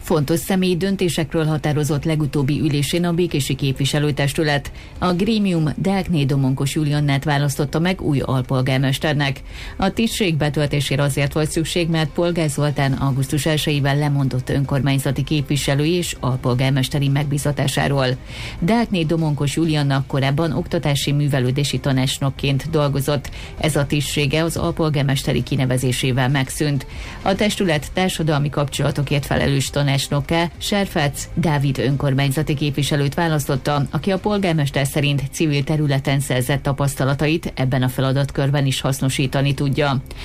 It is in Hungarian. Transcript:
Fontos személyi döntésekről határozott legutóbbi ülésén a békési képviselőtestület. A grémium Deákné Domonkos Juliannát választotta meg új alpolgármesternek. A tisztség betöltésére azért volt szükség, mert Polgár Zoltán augusztus 1-ével lemondott önkormányzati képviselői és alpolgármesteri megbízatásáról. Deákné Domonkos Julianna korábban oktatási művelődési tanácsnokként dolgozott. Ez a tisztsége az alpolgármesteri kinevezésével megszűnt. A testület társadalmi kapcsolatokért felelős tanácsnokká Serfác Dávid önkormányzati képviselőt választotta, aki a polgármester szerint civil területen szerzett tapasztalatait ebben a feladatkörben is hasznosítani tudja.